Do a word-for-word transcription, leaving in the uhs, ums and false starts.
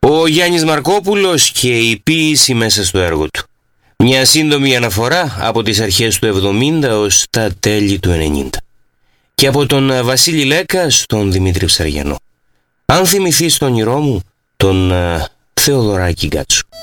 Ο Γιάννης Μαρκόπουλος και η ποίηση μέσα στο έργο του. Μια σύντομη αναφορά από τις αρχές του εβδομήντα ως τα τέλη του ενενήντα. Και από τον Βασίλη Λέκα στον Δημήτρη Ψαριανό. Αν θυμηθείς τον όνειρό μου, τον uh, Θεοδωράκη Γκάτσου.